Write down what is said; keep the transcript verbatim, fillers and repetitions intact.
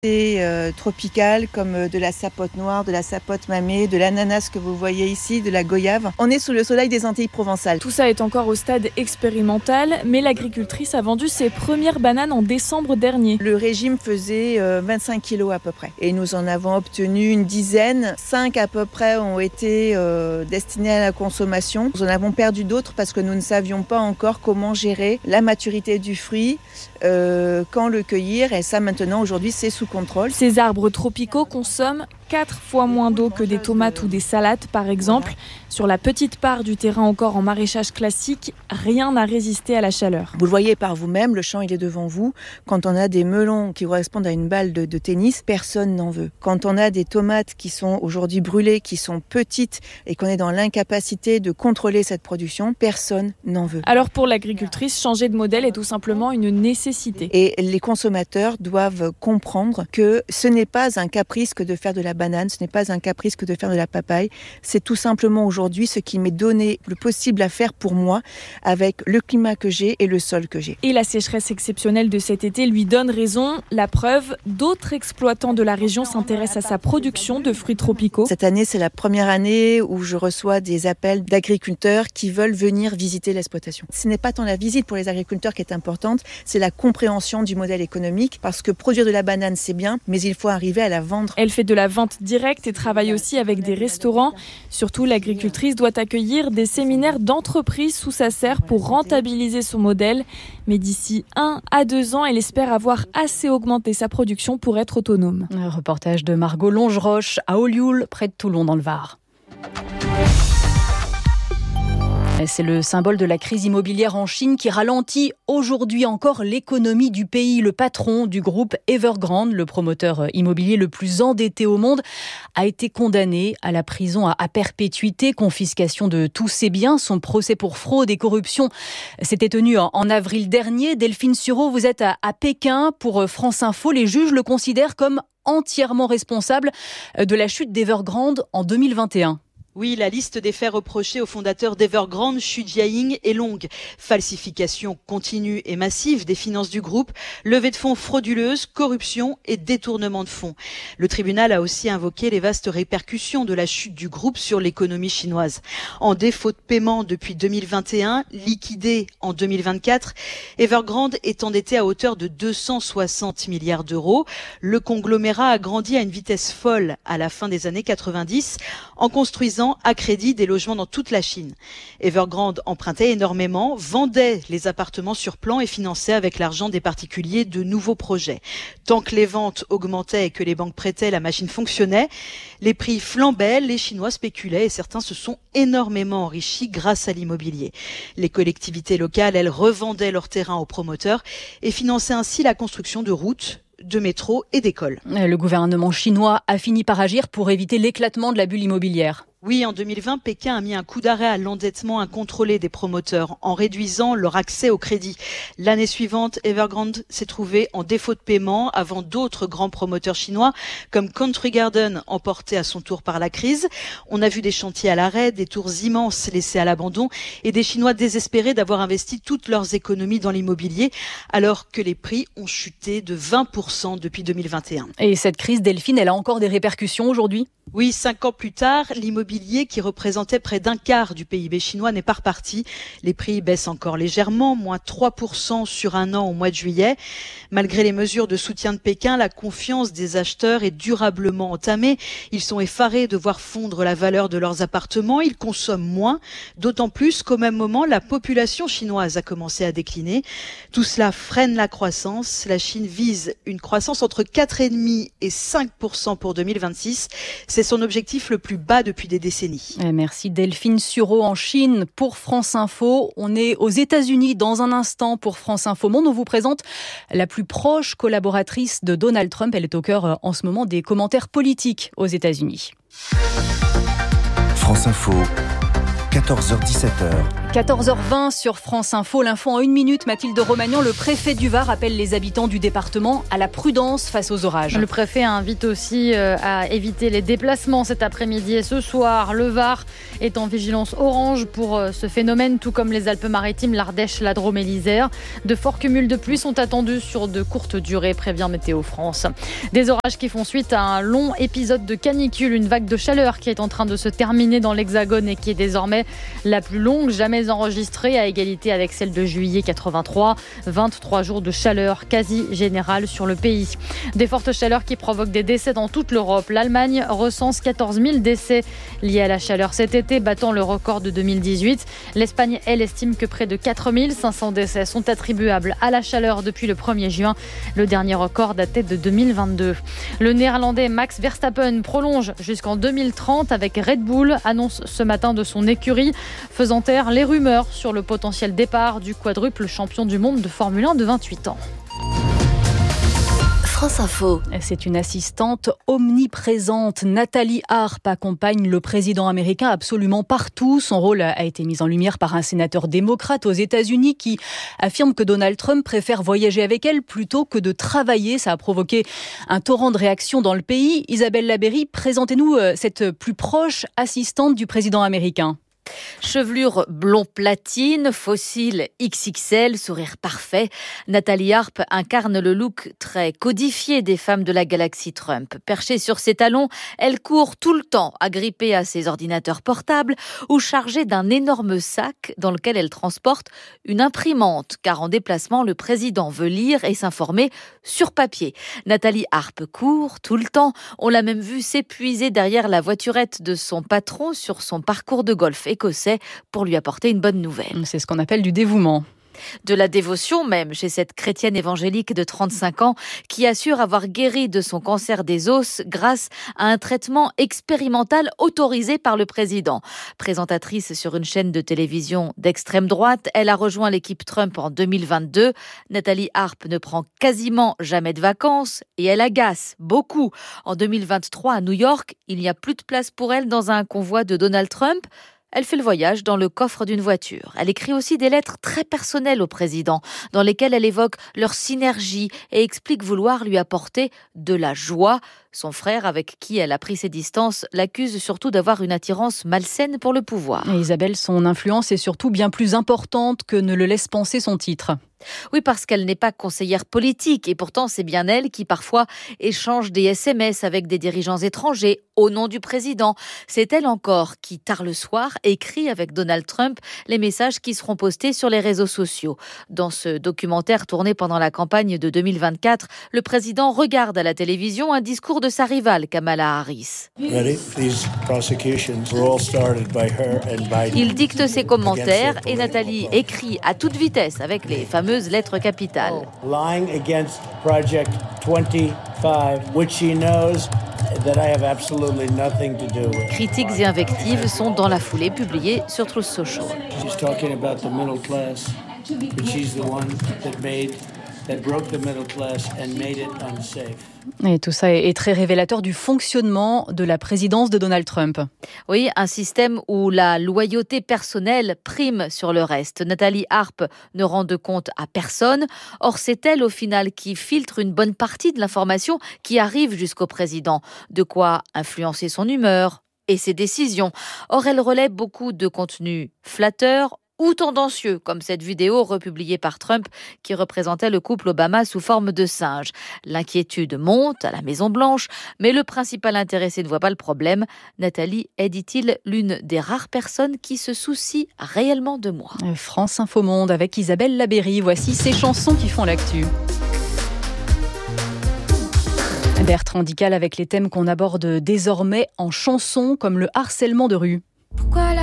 Euh, tropicales comme euh, de la sapote noire, de la sapote mamée, de l'ananas que vous voyez ici, de la goyave. On est sous le soleil des Antilles provençales. Tout ça est encore au stade expérimental, mais l'agricultrice a vendu ses premières bananes en décembre dernier. Le régime faisait euh, vingt-cinq kilos à peu près et nous en avons obtenu une dizaine. cinq à peu près ont été euh, destinés à la consommation. Nous en avons perdu d'autres parce que nous ne savions pas encore comment gérer la maturité du fruit, euh, quand le cueillir, et ça maintenant aujourd'hui c'est sous contrôle. Ces arbres tropicaux consomment quatre fois moins d'eau que des tomates ou des salades par exemple. Sur la petite part du terrain encore en maraîchage classique, rien n'a résisté à la chaleur. Vous le voyez par vous-même, le champ il est devant vous. Quand on a des melons qui correspondent à une balle de, de tennis, personne n'en veut. Quand on a des tomates qui sont aujourd'hui brûlées, qui sont petites et qu'on est dans l'incapacité de contrôler cette production, personne n'en veut. Alors pour l'agricultrice, changer de modèle est tout simplement une nécessité. Et les consommateurs doivent comprendre que ce n'est pas un caprice que de faire de la banane, ce n'est pas un caprice que de faire de la papaye. C'est tout simplement aujourd'hui ce qui m'est donné le possible à faire pour moi avec le climat que j'ai et le sol que j'ai. Et la sécheresse exceptionnelle de cet été lui donne raison. La preuve, d'autres exploitants de la région s'intéressent à sa production de fruits tropicaux. Cette année, c'est la première année où je reçois des appels d'agriculteurs qui veulent venir visiter l'exploitation. Ce n'est pas tant la visite pour les agriculteurs qui est importante, c'est la compréhension du modèle économique parce que produire de la banane, c'est bien, mais il faut arriver à la vendre. Elle fait de la vente directe et travaille aussi avec des restaurants. Surtout, l'agricultrice doit accueillir des séminaires d'entreprises sous sa serre pour rentabiliser son modèle. Mais d'ici un à deux ans, elle espère avoir assez augmenté sa production pour être autonome. Un reportage de Margot Longeroche à Olioul, près de Toulon dans le Var. C'est le symbole de la crise immobilière en Chine qui ralentit aujourd'hui encore l'économie du pays. Le patron du groupe Evergrande, le promoteur immobilier le plus endetté au monde, a été condamné à la prison à perpétuité, confiscation de tous ses biens. Son procès pour fraude et corruption s'était tenu en avril dernier. Delphine Sureau, vous êtes à Pékin pour France Info. Les juges le considèrent comme entièrement responsable de la chute d'Evergrande en deux mille vingt et un. Oui, la liste des faits reprochés au fondateur d'Evergrande, Xu Jiaying, est longue. Falsification continue et massive des finances du groupe, levée de fonds frauduleuse, corruption et détournement de fonds. Le tribunal a aussi invoqué les vastes répercussions de la chute du groupe sur l'économie chinoise. En défaut de paiement depuis deux mille vingt et un, liquidé en deux mille vingt-quatre, Evergrande est endetté à hauteur de deux cent soixante milliards d'euros. Le conglomérat a grandi à une vitesse folle à la fin des années quatre-vingt-dix en construisant à crédit des logements dans toute la Chine. Evergrande empruntait énormément, vendait les appartements sur plan et finançait avec l'argent des particuliers de nouveaux projets. Tant que les ventes augmentaient et que les banques prêtaient, la machine fonctionnait. Les prix flambaient, les Chinois spéculaient et certains se sont énormément enrichis grâce à l'immobilier. Les collectivités locales, elles, revendaient leurs terrains aux promoteurs et finançaient ainsi la construction de routes, de métro et d'écoles. Le gouvernement chinois a fini par agir pour éviter l'éclatement de la bulle immobilière. Oui, en deux mille vingt, Pékin a mis un coup d'arrêt à l'endettement incontrôlé des promoteurs en réduisant leur accès au crédit. L'année suivante, Evergrande s'est trouvé en défaut de paiement avant d'autres grands promoteurs chinois comme Country Garden, emporté à son tour par la crise. On a vu des chantiers à l'arrêt, des tours immenses laissés à l'abandon et des Chinois désespérés d'avoir investi toutes leurs économies dans l'immobilier alors que les prix ont chuté de vingt pour cent depuis deux mille vingt et un. Et cette crise, Delphine, elle a encore des répercussions aujourd'hui ? Oui, cinq ans plus tard, l'immobilier qui représentait près d'un quart du P I B chinois n'est pas reparti. Les prix baissent encore légèrement, moins trois pour cent sur un an au mois de juillet. Malgré les mesures de soutien de Pékin, la confiance des acheteurs est durablement entamée. Ils sont effarés de voir fondre la valeur de leurs appartements. Ils consomment moins, d'autant plus qu'au même moment, la population chinoise a commencé à décliner. Tout cela freine la croissance. La Chine vise une croissance entre quatre virgule cinq et cinq pour cent pour deux mille vingt-six. C'est son objectif le plus bas depuis des décennies. Merci Delphine Sureau en Chine pour France Info. On est aux États-Unis dans un instant pour France Info Monde. On vous présente la plus proche collaboratrice de Donald Trump. Elle est au cœur en ce moment des commentaires politiques aux États-Unis. France Info, quatorze heures dix-sept heures. quatorze heures vingt sur France Info, l'info en une minute. Mathilde Romagnan, le préfet du Var appelle les habitants du département à la prudence face aux orages. Le préfet invite aussi à éviter les déplacements cet après-midi et ce soir. Le Var est en vigilance orange pour ce phénomène, tout comme les Alpes-Maritimes, l'Ardèche, la Drôme et l'Isère. De forts cumuls de pluie sont attendus sur de courtes durées, prévient Météo France. Des orages qui font suite à un long épisode de canicule, une vague de chaleur qui est en train de se terminer dans l'Hexagone et qui est désormais la plus longue jamais enregistrée, à égalité avec celle de juillet quatre-vingt-trois. vingt-trois jours de chaleur quasi générale sur le pays. Des fortes chaleurs qui provoquent des décès dans toute l'Europe. L'Allemagne recense quatorze mille décès liés à la chaleur cet été, battant le record de deux mille dix-huit. L'Espagne, elle, estime que près de quatre mille cinq cents décès sont attribuables à la chaleur depuis le premier juin. Le dernier record datait de deux mille vingt-deux. Le Néerlandais Max Verstappen prolonge jusqu'en deux mille trente avec Red Bull, annonce ce matin de son écurie, faisant taire les rumeurs sur le potentiel départ du quadruple champion du monde de Formule un de vingt-huit ans. France Info. C'est une assistante omniprésente. Nathalie Arp accompagne le président américain absolument partout. Son rôle a été mis en lumière par un sénateur démocrate aux États-Unis qui affirme que Donald Trump préfère voyager avec elle plutôt que de travailler. Ça a provoqué un torrent de réactions dans le pays. Isabelle Labéry, présentez-nous cette plus proche assistante du président américain. Chevelure blond platine, fossile X X L, sourire parfait. Nathalie Arp incarne le look très codifié des femmes de la galaxie Trump. Perchée sur ses talons, elle court tout le temps, agrippée à ses ordinateurs portables ou chargée d'un énorme sac dans lequel elle transporte une imprimante, car en déplacement, le président veut lire et s'informer sur papier. Nathalie Arp court tout le temps. On l'a même vue s'épuiser derrière la voiturette de son patron sur son parcours de golf écossais pour lui apporter une bonne nouvelle. C'est ce qu'on appelle du dévouement. De la dévotion même chez cette chrétienne évangélique de trente-cinq ans qui assure avoir guéri de son cancer des os grâce à un traitement expérimental autorisé par le président. Présentatrice sur une chaîne de télévision d'extrême droite, elle a rejoint l'équipe Trump en deux mille vingt-deux. Nathalie Arp ne prend quasiment jamais de vacances et elle agace beaucoup. En deux mille vingt-trois, à New York, il n'y a plus de place pour elle dans un convoi de Donald Trump. Elle fait le voyage dans le coffre d'une voiture. Elle écrit aussi des lettres très personnelles au président, dans lesquelles elle évoque leur synergie et explique vouloir lui apporter de la joie. Son frère, avec qui elle a pris ses distances, l'accuse surtout d'avoir une attirance malsaine pour le pouvoir. Et Isabelle, son influence est surtout bien plus importante que ne le laisse penser son titre. Oui, parce qu'elle n'est pas conseillère politique et pourtant c'est bien elle qui parfois échange des S M S avec des dirigeants étrangers au nom du président. C'est elle encore qui, tard le soir, écrit avec Donald Trump les messages qui seront postés sur les réseaux sociaux. Dans ce documentaire tourné pendant la campagne de deux mille vingt-quatre, le président regarde à la télévision un discours de sa rivale Kamala Harris. Il dicte ses commentaires et Nathalie écrit à toute vitesse avec les fameux lettres capitales. Lying against Project vingt-cinq, which she knows that I have absolutely nothing to do with. Critiques et invectives sont dans la foulée publiées sur Truth Social. She's talking about the middle class, but she's the one that made that broke the middle class and made it unsafe. Et tout ça est très révélateur du fonctionnement de la présidence de Donald Trump. Oui, un système où la loyauté personnelle prime sur le reste. Nathalie Arp ne rend de compte à personne. Or, c'est elle, au final, qui filtre une bonne partie de l'information qui arrive jusqu'au président. De quoi influencer son humeur et ses décisions. Or, elle relaie beaucoup de contenus flatteurs ou tendancieux, comme cette vidéo republiée par Trump qui représentait le couple Obama sous forme de singe. L'inquiétude monte à la Maison-Blanche, mais le principal intéressé ne voit pas le problème. Nathalie est, dit-il, l'une des rares personnes qui se soucie réellement de moi. France Info Monde avec Isabelle Labéry. Voici ces chansons qui font l'actu. Bertrand Dical avec les thèmes qu'on aborde désormais en chansons, comme le harcèlement de rue. Pourquoi la